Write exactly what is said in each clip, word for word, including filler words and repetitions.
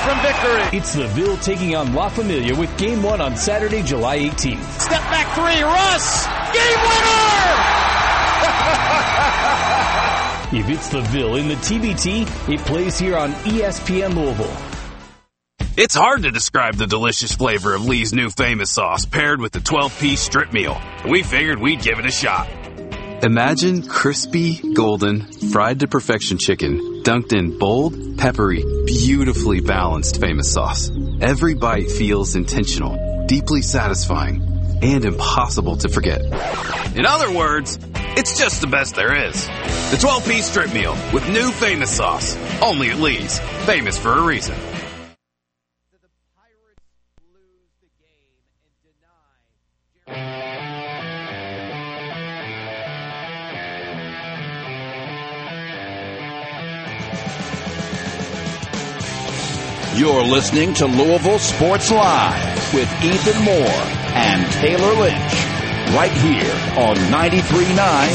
from victory. It's the Ville taking on La Familia with Game one on Saturday, July eighteenth. Step back three, Russ! Game winner! If it's the Ville in the T B T, it plays here on E S P N Louisville. It's hard to describe the delicious flavor of Lee's new famous sauce paired with the twelve-piece strip meal. We figured we'd give it a shot. Imagine crispy, golden, fried to perfection chicken dunked in bold, peppery, beautifully balanced famous sauce. Every bite feels intentional, deeply satisfying, and impossible to forget. In other words, it's just the best there is. The twelve-piece strip meal with new famous sauce. Only at Lee's. Famous for a reason. You're listening to Louisville Sports Live with Ethan Moore and Taylor Lynch, right here on ninety-three point nine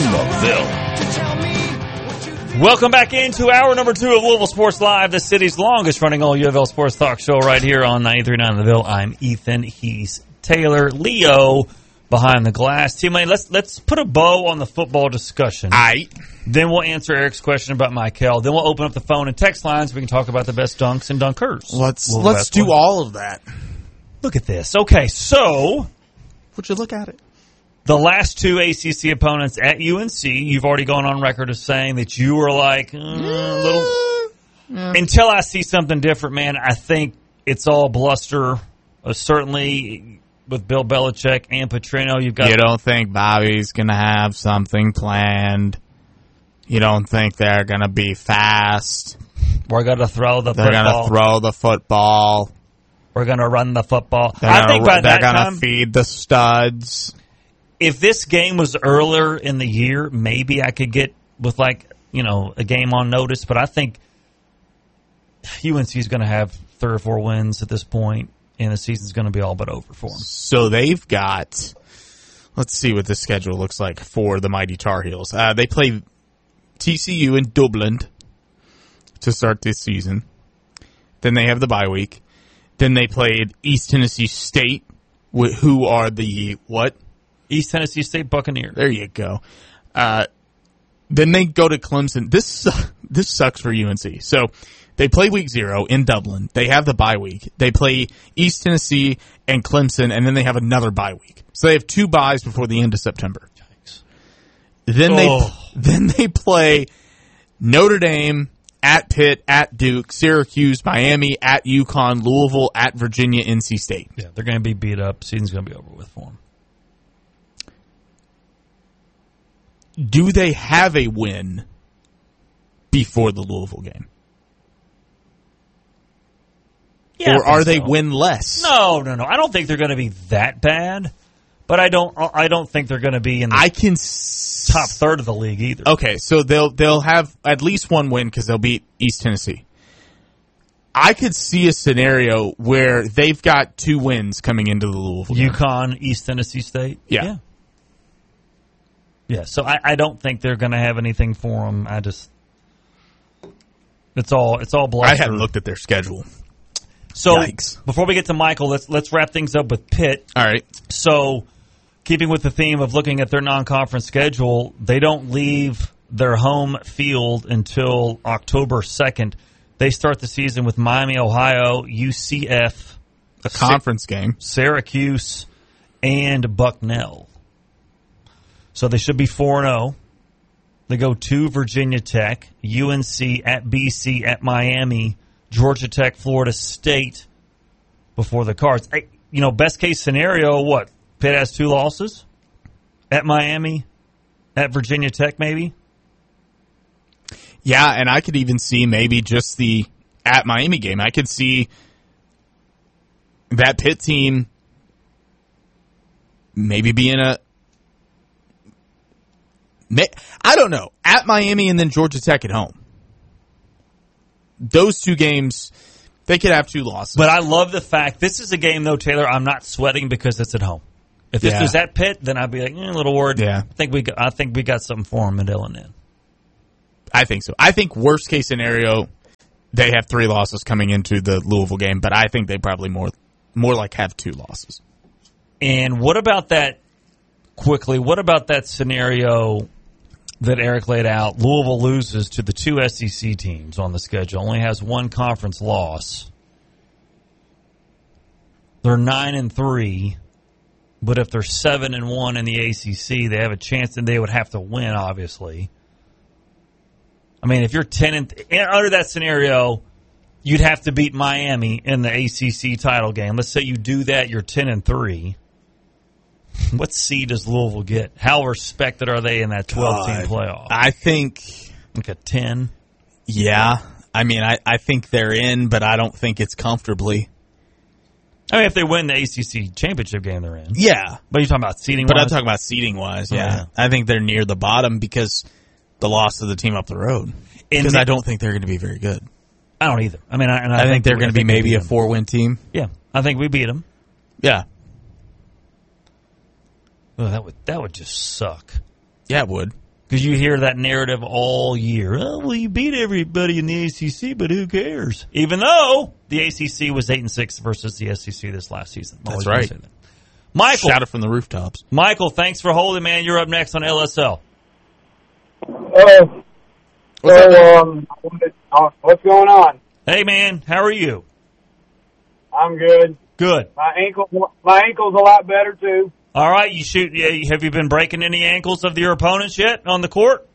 The Ville. Welcome back into hour number two of Louisville Sports Live, the city's longest running all U of L sports talk show right here on ninety-three point nine The Ville. I'm Ethan. He's Taylor. Leo behind the glass. Team Lane, let's let's put a bow on the football discussion. Aight. Then we'll answer Eric's question about Michael. Then we'll open up the phone and text lines. We can talk about the best dunks and dunkers. Let's We'll let's do one. all of that. Look at this. Okay, so Would you look at it? the last two A C C opponents at U N C, you've already gone on record as saying that you were like uh, a little. Yeah. Until I see something different, man, I think it's all bluster. Uh, certainly with Bill Belichick and Petrino, you've got. You don't think Bobby's going to have something planned? You don't think they're going to be fast? We're going to throw the They're going football. to throw the football. We're going to run the football. They're I gonna, think by they're that gonna time, feed the studs. if this game was earlier in the year, maybe I could get with like, you know, a game on notice. But I think U N C is going to have three or four wins at this point, and the season's going to be all but over for them. So they've got, let's see what the schedule looks like for the Mighty Tar Heels. Uh, they play T C U in Dublin to start this season. Then they have the bye week. Then they played East Tennessee State, wh- who are the what? East Tennessee State Buccaneers. There you go. Uh, then they go to Clemson. This this sucks for U N C. So they play week zero in Dublin. They have the bye week. They play East Tennessee and Clemson, and then they have another bye week. So they have two byes before the end of September. Yikes. Then Oh. they then they play Notre Dame, at Pitt, at Duke, Syracuse, Miami, at UConn, Louisville, at Virginia, N C State. Yeah, they're going to be beat up. Season's going to be over with for them. Do they have a win before the Louisville game? Yeah, or I are think they so. winless? No, no, no. I don't think they're going to be that bad, but I don't. I don't think they're going to be in the I can s- top third of the league either. Okay, so they'll they'll have at least one win because they'll beat East Tennessee. I could see a scenario where they've got two wins coming into the Louisville game. UConn, East Tennessee State. Yeah. yeah. Yeah, so I, I don't think they're going to have anything for them. I just, it's all it's all bluster. I hadn't looked at their schedule. So Yikes. before we get to Michael, let's let's wrap things up with Pitt. All right. So, keeping with the theme of looking at their non-conference schedule, they don't leave their home field until October second. They start the season with Miami, Ohio, U C F, A conference game. Syracuse, and Bucknell. So they should be four and oh. They go to Virginia Tech, U N C, at B C, at Miami, Georgia Tech, Florida State before the Cards. I, you know, best case scenario, what? Pitt has two losses? At Miami? At Virginia Tech, maybe? Yeah, and I could even see maybe just the at Miami game. I could see that Pitt team maybe being a I don't know. At Miami and then Georgia Tech at home. Those two games, they could have two losses. But I love the fact, this is a game, though, Taylor, I'm not sweating because it's at home. If this Yeah. was at Pitt, then I'd be like, eh, a little worried. Yeah. I think we got, I think we got something for him in Illinois. I think so. I think worst case scenario, they have three losses coming into the Louisville game, but I think they probably more more like have two losses. And what about that, quickly, what about that scenario that Eric laid out? Louisville loses to the two S E C teams on the schedule, only has one conference loss. They're nine and three, but if they're seven and one in the A C C, they have a chance, and they would have to win, obviously. I mean, if you're ten and th- under that scenario, you'd have to beat Miami in the A C C title game. Let's say you do that, you're ten and three. What seed does Louisville get? How respected are they in that twelve-team playoff? I think like a ten. Yeah, I mean, I, I think they're in, but I don't think it's comfortably. I mean, if they win the A C C championship game, they're in. Yeah. But you're talking about seeding But wise? I'm talking about seeding wise, yeah. Oh, yeah. I think they're near the bottom because the loss of the team up the road. Because I don't think they're going to be very good. I don't either. I mean, I, and I, I think, think they're going to be maybe a four-win team. Yeah, I think we beat them. Yeah. Oh, that would that would just suck. Yeah, it would. Because you hear that narrative all year. Oh, well, you beat everybody in the A C C, but who cares? Even though the A C C was eight and six versus the S E C this last season. I'm That's right. That. Michael, shout it from the rooftops. Michael, thanks for holding, man. You're up next on L S L. Uh, so, um, what's going on? Hey, man, how are you? I'm good. Good. My ankle, my ankle's a lot better too. All right, you shoot. Have you been breaking any ankles of your opponents yet on the court?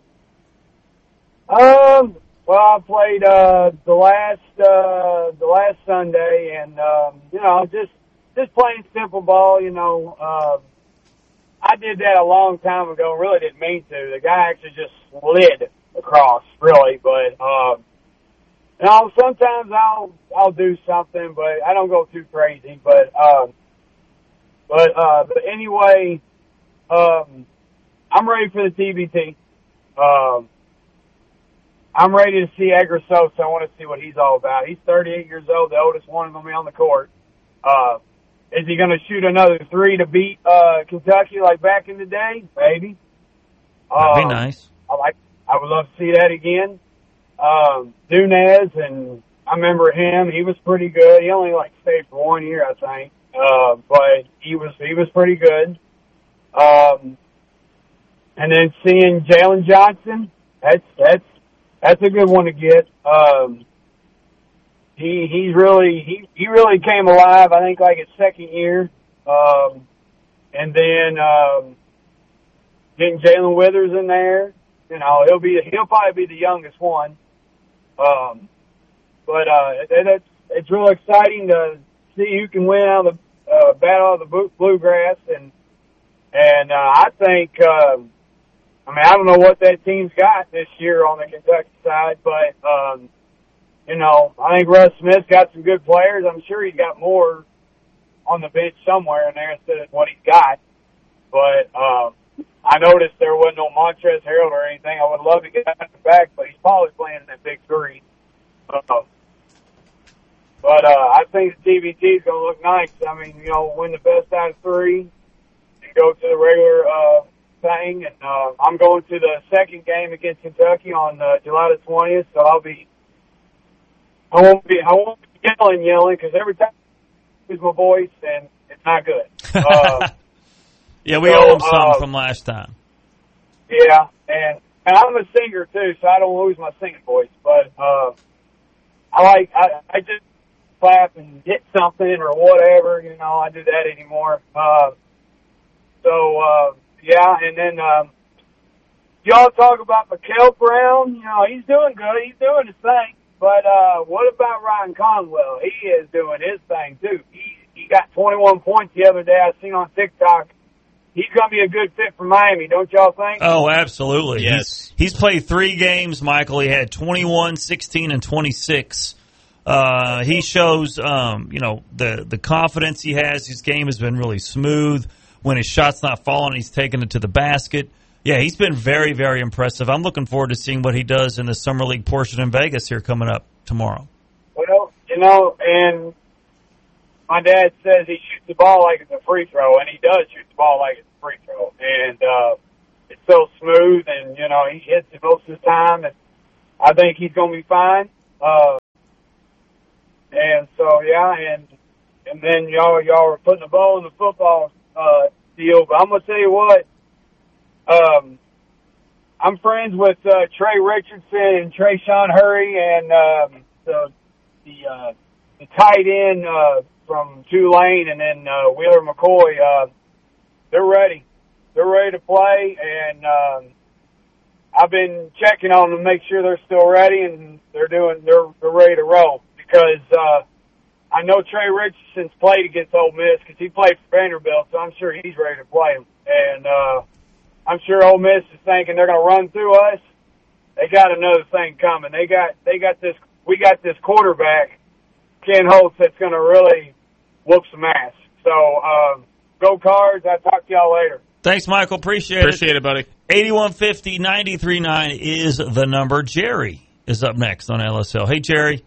Um. Well, I played uh, the last uh, the last Sunday, and um, you know, just just playing simple ball. You know, uh, I did that a long time ago. Really didn't mean to. The guy actually just slid across, really. But um, you know, sometimes I'll I'll do something, but I don't go too crazy. But um, but uh, but anyway, um, I'm ready for the T B T. Um. I'm ready to see Edgar Sosa. I want to see what he's all about. He's thirty-eight years old, the oldest one going to be on the court. Uh, is he going to shoot another three to beat uh, Kentucky like back in the day? Maybe. That'd be um, nice. I like. I would love to see that again. Um, Nunez, and I remember him. He was pretty good. He only like stayed for one year, I think, uh, but he was he was pretty good. Um, and then seeing Jalen Johnson, that's that's. That's a good one to get. Um, he he's really he, he really came alive. I think like his second year, um, and then um, getting Jalen Withers in there. You know, he'll be he'll probably be the youngest one. Um, but uh, it, it's it's real exciting to see who can win out of the uh, battle of the bluegrass, and and uh, I think. Um, I mean, I don't know what that team's got this year on the Kentucky side, but, um, you know, I think Russ Smith's got some good players. I'm sure he's got more on the bench somewhere in there instead of what he's got. But um, I noticed there wasn't no Montrezl Harrell or anything. I would love to get that back, but he's probably playing in that big three. Uh, but uh, I think the T V T is going to look nice. I mean, you know, win the best out of three and go to the regular uh, – thing, and uh, I'm going to the second game against Kentucky on uh, July the twentieth, so I'll be, I won't be, I won't be yelling, yelling, because every time I use my voice, and it's not good. Uh, yeah, we so, owe him some uh, from last time. Yeah, and, and I'm a singer too, so I don't lose my singing voice, but uh, I like, I, I just clap and hit something or whatever, you know, I do that anymore. Uh, so, uh, Yeah, and then um, y'all talk about Mikael Brown. You know, he's doing good. He's doing his thing. But uh, what about Ryan Conwell? He is doing his thing, too. He, he got twenty-one points the other day I seen on TikTok. He's going to be a good fit for Miami, don't y'all think? Oh, absolutely. Yes. He's, he's played three games, Michael. He had twenty-one, sixteen, and twenty-six. Uh, he shows, um, you know, the, the confidence he has. His game has been really smooth. When his shot's not falling, he's taking it to the basket. Yeah, he's been very, very impressive. I'm looking forward to seeing what he does in the Summer League portion in Vegas here coming up tomorrow. Well, you know, and my dad says he shoots the ball like it's a free throw, and he does shoot the ball like it's a free throw. And uh, it's so smooth, and, you know, he hits it most of the time, and I think he's going to be fine. Uh, And so, yeah, and and then y'all y'all were putting the ball in the football uh, deal. But I'm going to tell you what, um, I'm friends with uh, Trey Richardson and Trayshawn Hurry and um, the the, uh, the tight end uh, from Tulane and then uh, Wheeler McCoy. Uh, they're ready. They're ready to play, and um, I've been checking on them to make sure they're still ready and they're doing they're they're ready to roll. Because uh, I know Trey Richardson's played against Ole Miss because he played for Vanderbilt, so I'm sure he's ready to play him. And uh, I'm sure Ole Miss is thinking they're going to run through us. They got another thing coming. They got they got this. We got this quarterback, Ken Holtz, that's going to really whoop some ass. So um, go Cards. I'll talk to y'all later. Thanks, Michael. Appreciate, Appreciate it. it, buddy. eighty-one fifty, ninety-three point nine is the number. Jerry is up next on L S L. Hey, Jerry.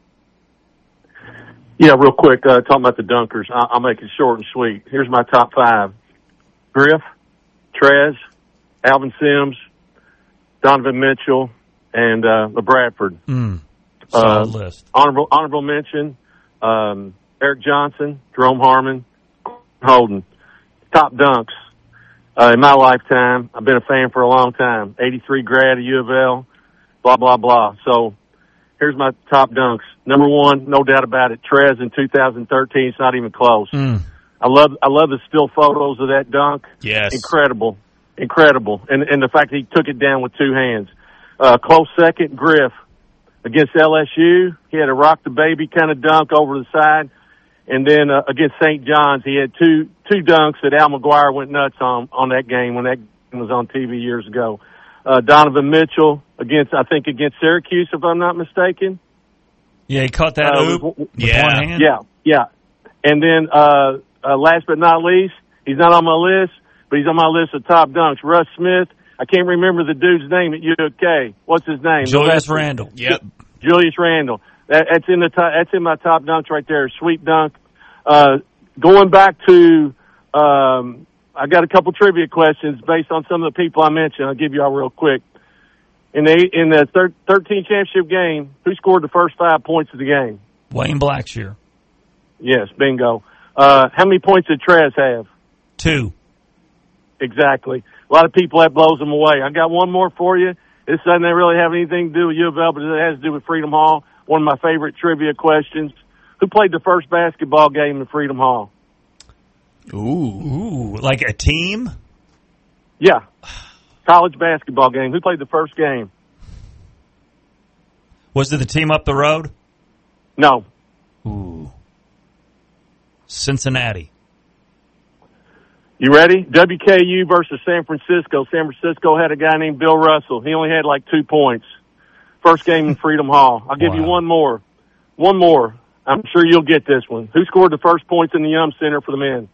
Yeah, real quick, uh, talking about the dunkers. I- I'll make it short and sweet. Here's my top five. Griff, Trez, Alvin Sims, Donovan Mitchell, and uh, LeBradford. Mm, solid uh, list. Honorable, honorable mention, um, Eric Johnson, Jerome Harmon, Holden. Top dunks. Uh, in my lifetime, I've been a fan for a long time. eighty-three grad at U of L, blah, blah, blah. So here's my top dunks. Number one, no doubt about it, Trez in two thousand thirteen. It's not even close. Mm. I love I love the still photos of that dunk. Yes. Incredible. Incredible. And and the fact that he took it down with two hands. Uh, close second, Griff. Against L S U, he had a rock the baby kind of dunk over the side. And then uh, against Saint John's, he had two two dunks that Al McGuire went nuts on on that game when that game was on T V years ago. Uh, Donovan Mitchell against, I think, against Syracuse, if I'm not mistaken. Yeah, he caught that Uh, oop with- with Yeah. one hand. Yeah, yeah. And then uh, uh, last but not least, he's not on my list, but he's on my list of top dunks. Russ Smith. I can't remember the dude's name at U K. What's his name? Julius The Randle. Yep. Julius Randle. That, that's in the top, that's in my top dunks right there. Sweet dunk. Uh, going back to, um, I got a couple trivia questions based on some of the people I mentioned. I'll give you all real quick. In the in the thir- thirteen championship game, who scored the first five points of the game? Wayne Blackshear. Yes, bingo. Uh, how many points did Trez have? Two. Exactly. A lot of people, that blows them away. I got one more for you. This doesn't really have anything to do with U of L, but it has to do with Freedom Hall. One of my favorite trivia questions. Who played the first basketball game in Freedom Hall? Ooh. Ooh, like a team? Yeah. College basketball game. Who played the first game? Was it the team up the road? No. Ooh. Cincinnati. You ready? W K U versus San Francisco. San Francisco had a guy named Bill Russell. He only had like two points. First game in Freedom Hall. I'll give Wow. you one more. One more. I'm sure you'll get this one. Who scored the first points in the Yum Center for the men?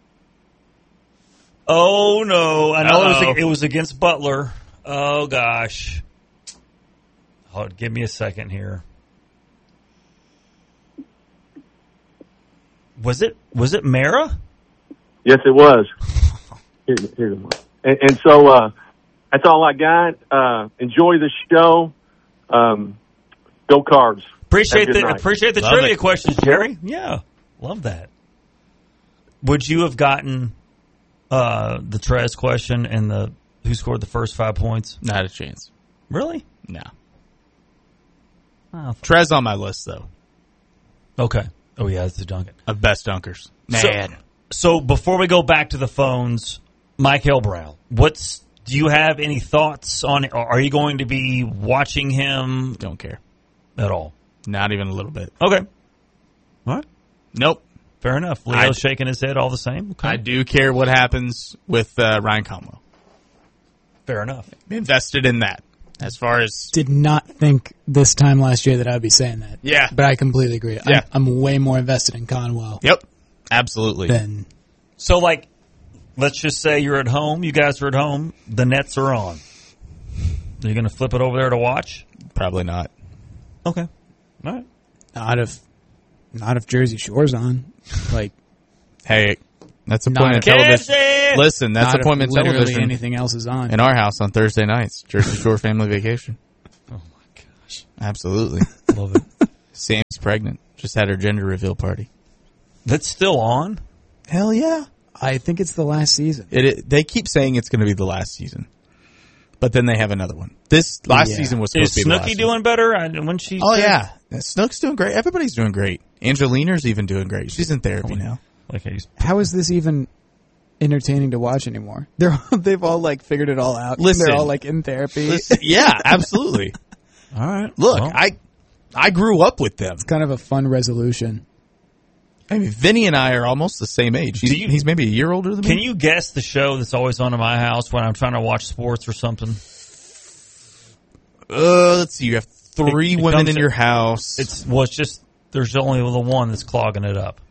Oh, no. I know it Uh-oh. was, it was against Butler. Oh, gosh. Hold on, give me a second here. Was it was it Mara? Yes, it was. Here, here's one. And, and so uh, that's all I got. Uh, enjoy the show. Um, go Cards. Appreciate Have a good the night. appreciate the Love trivia it. questions, Jerry. Yeah, love that. Would you have gotten uh, the Trez question and the who scored the first five points? Not a chance. Really? No. Oh, Trez on my list, though, okay. Oh yeah, it's the Duncan. of best dunkers. Man. So, so before we go back to the phones, Mike Hillbrow, what's do you have any thoughts on? Are you going to be watching him Don't care. at all? Not even a little bit. Okay. All right. Nope. Fair enough. Leo's I- shaking his head all the same. Okay. I do care what happens with uh, Ryan Conwell. Fair enough. Invested in that. As far as Did not think this time last year that I would be saying that. Yeah. But I completely agree. Yeah. I'm, I'm way more invested in Conwell Yep. Absolutely. than So, like, let's just say you're at home. You guys are at home. The Nets are on. Are you going to flip it over there to watch? Probably not. Okay. All right. not if not if Jersey Shore's on. Like Hey, that's Not appointment a- television. Kansas! Listen, that's not if appointment literally television anything else is on. in our house on Thursday nights. Jersey Shore family vacation. Oh, my gosh. Absolutely. Love it. Sam's pregnant. just had her gender reveal party. That's still on? Hell yeah. I think it's the last season. It, it They keep saying it's going to be the last season. But then they have another one. This last Yeah. season was supposed Is to be the last Snooki doing better? I, when she Oh, yeah. Snook's doing great. Everybody's doing great. Angelina's even doing great. She's in therapy now. Like he's, How is this even entertaining to watch anymore? They're they've all like figured it all out. Listen. They're all like in therapy. Listen, yeah, absolutely. all right. Look, well, I I grew up with them. It's kind of a fun resolution. I mean, Vinny and I are almost the same age. He's, Do you- he's maybe a year older than can me. you guess the show that's always on in my house when I'm trying to watch sports or something? Uh, let's see. You have three It- it women comes in to- your house. It's well, it's just there's only the one that's clogging it up.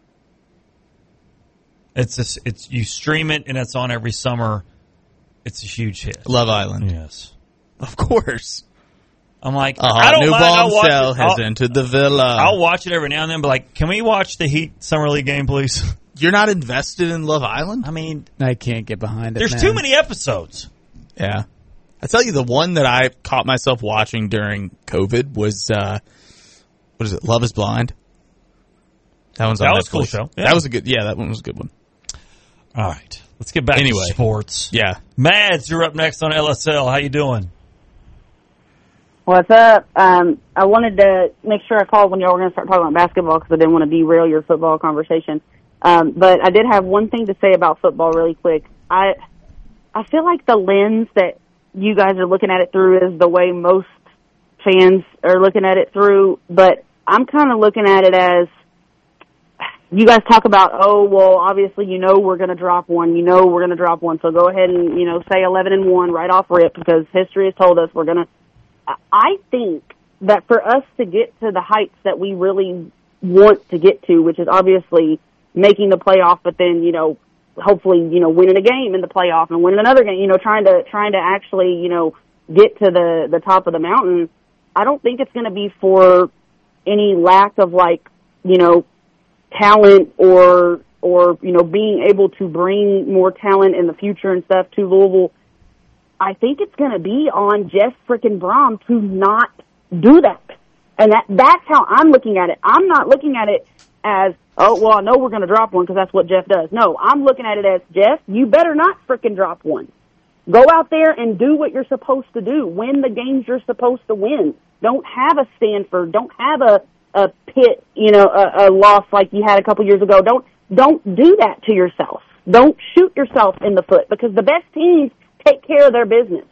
It's just, it's you stream it and it's on every summer. It's a huge hit. Love Island. Yes, Of course. I'm like A I hot don't new mind. I'll watch bombshell it. has I'll, entered the villa. I'll watch it every now and then. But like, can we watch the Heat summer league game, please? You're not invested in Love Island? I mean, I can't get behind it. there's man. too many episodes. Yeah. I tell you, the one that I caught myself watching during COVID was, uh, what is it, Love is Blind? That one's on That was a Netflix. cool show. Yeah. That was a good, yeah, that one was a good one. All right, let's get back Anyway. to sports. Yeah. Mads, you're up next on L S L. How you doing? What's up? Um, I wanted to make sure I called when y'all were going to start talking about basketball because I didn't want to derail your football conversation. Um, but I did have one thing to say about football really quick. I I feel like the lens that you guys are looking at it through is the way most fans are looking at it through, but I'm kind of looking at it as you guys talk about, oh, well, obviously you know we're going to drop one. You know we're going to drop one, so go ahead and, you know, say eleven and one right off rip because history has told us we're going to. I think that for us to get to the heights that we really want to get to, which is obviously making the playoff, but then, you know, hopefully, you know, winning a game in the playoff and winning another game, you know, trying to, trying to actually, you know, get to the, the top of the mountain, I don't think it's going to be for any lack of like, you know, talent or, or, you know, being able to bring more talent in the future and stuff to Louisville. I think it's going to be on Jeff frickin' Brom to not do that. And that that's how I'm looking at it. I'm not looking at it as, oh, well, I know we're going to drop one because that's what Jeff does. No, I'm looking at it as, Jeff, you better not frickin' drop one. Go out there and do what you're supposed to do. Win the games you're supposed to win. Don't have a Stanford. Don't have a, a Pitt, you know, a, a loss like you had a couple years ago. Don't don't do that to yourself. Don't shoot yourself in the foot because the best teams take care of their business,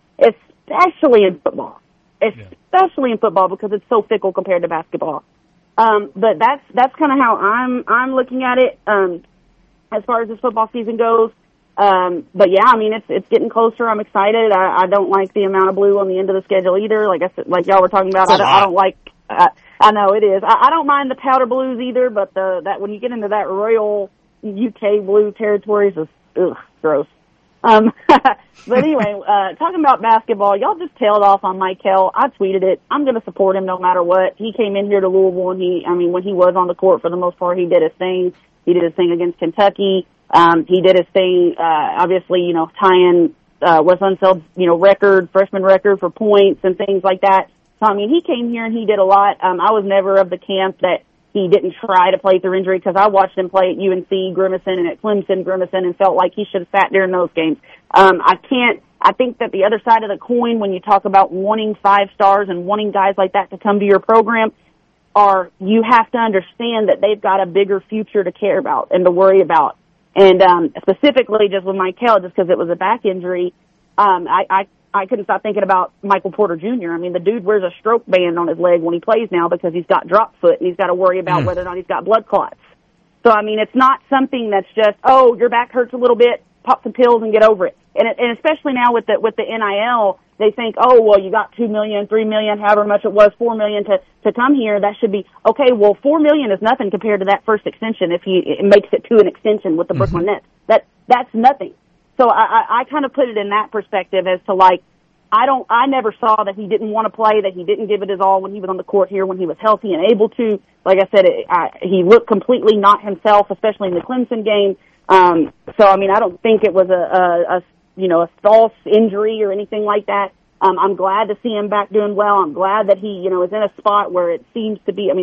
especially in football, especially in football because it's so fickle compared to basketball. Um, but that's that's kind of how I'm I'm looking at it um, as far as this football season goes. Um, but yeah, I mean it's it's getting closer. I'm excited. I, I don't like the amount of blue on the end of the schedule either. Like I said, like y'all were talking about, I don't, I don't like. Uh, I know it is. I, I don't mind the powder blues either, but the that when you get into that royal U K blue territories, is ugh, gross. Um, but anyway, uh, talking about basketball, y'all just tailed off on Michael. I tweeted it. I'm going to support him no matter what. He came in here to Louisville and he, I mean, when he was on the court for the most part, he did his thing. He did his thing against Kentucky. Um, he did his thing, uh, obviously, you know, tying, uh, Wes Unseld's, you know, record, freshman record for points and things like that. So, I mean, he came here and he did a lot. Um, I was never of the camp that he didn't try to play through injury because I watched him play at U N C, Grimacon, and at Clemson, Grimacon, and felt like he should have sat during those games. Um, I can't, I think that the other side of the coin when you talk about wanting five stars and wanting guys like that to come to your program are you have to understand that they've got a bigger future to care about and to worry about. And um, specifically just with Michael, just because it was a back injury, um, I, I I couldn't stop thinking about Michael Porter Junior I mean, the dude wears a stroke band on his leg when he plays now because he's got drop foot and he's got to worry about mm. whether or not he's got blood clots. So, I mean, it's not something that's just, oh, your back hurts a little bit, pop some pills and get over it. And, it, and especially now with the with the N I L, they think, oh, well, you got two million, three million, however much it was, four million to to come here. That should be okay. Well, four million is nothing compared to that first extension. If he it makes it to an extension with the mm-hmm. Brooklyn Nets, that that's nothing. So I, I, I kind of put it in that perspective as to like, I don't, I never saw that he didn't want to play, that he didn't give it his all when he was on the court here, when he was healthy and able to. Like I said, it, I, he looked completely not himself, especially in the Clemson game. Um, so I mean, I don't think it was a, a, a you know, a false injury or anything like that. Um, I'm glad to see him back doing well. I'm glad that he, you know, is in a spot where it seems to be, I mean,